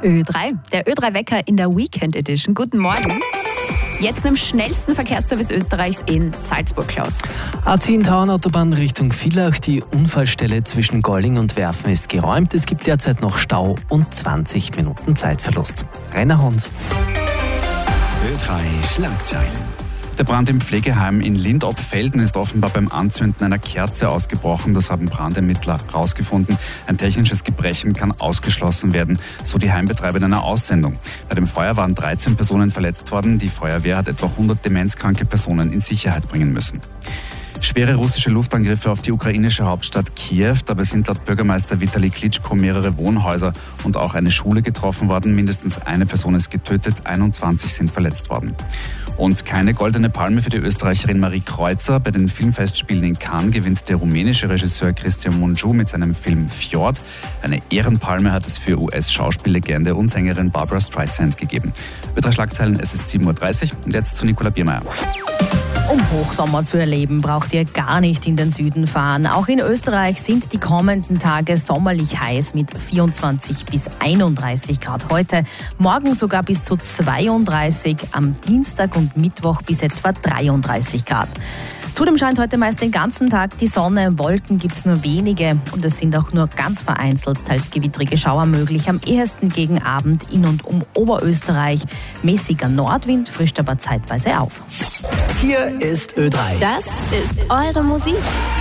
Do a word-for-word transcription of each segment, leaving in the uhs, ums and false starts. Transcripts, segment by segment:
Ö drei, der Ö drei Wecker in der Weekend Edition. Guten Morgen. Jetzt mit dem schnellsten Verkehrsservice Österreichs in Salzburg, Klaus. A zehn Tauernautobahn Richtung Villach. Die Unfallstelle zwischen Golling und Werfen ist geräumt. Es gibt derzeit noch Stau und zwanzig Minuten Zeitverlust. Rainer Hons. Ö drei Schlagzeilen. Der Brand im Pflegeheim in Lindobfelden ist offenbar beim Anzünden einer Kerze ausgebrochen. Das haben Brandermittler herausgefunden. Ein technisches Gebrechen kann ausgeschlossen werden, so die Heimbetreiber in einer Aussendung. Bei dem Feuer waren dreizehn Personen verletzt worden. Die Feuerwehr hat etwa hundert demenzkranke Personen in Sicherheit bringen müssen. Schwere russische Luftangriffe auf die ukrainische Hauptstadt Kiew. Dabei sind laut Bürgermeister Vitali Klitschko mehrere Wohnhäuser und auch eine Schule getroffen worden. Mindestens eine Person ist getötet, einundzwanzig sind verletzt worden. Und keine goldene Palme für die Österreicherin Marie Kreuzer. Bei den Filmfestspielen in Cannes gewinnt der rumänische Regisseur Cristian Mungiu mit seinem Film Fjord. Eine Ehrenpalme hat es für U S-Schauspiellegende und Sängerin Barbra Streisand gegeben. Ö drei Schlagzeilen, es ist sieben Uhr dreißig und jetzt zu Nicola Biermeier. Um Hochsommer zu erleben, braucht ihr gar nicht in den Süden fahren. Auch in Österreich sind die kommenden Tage sommerlich heiß mit vierundzwanzig bis einunddreißig Grad heute. Morgen sogar bis zu zweiunddreißig, am Dienstag und Mittwoch bis etwa dreiunddreißig Grad. Zudem scheint heute meist den ganzen Tag die Sonne, Wolken gibt es nur wenige und es sind auch nur ganz vereinzelt teils gewittrige Schauer möglich, am ehesten gegen Abend in und um Oberösterreich. Mäßiger Nordwind frischt aber zeitweise auf. Hier ist Ö drei. Das ist eure Musik.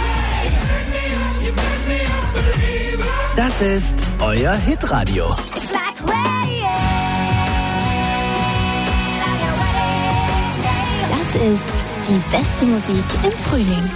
Das ist euer Hitradio. Das ist die beste Musik im Frühling.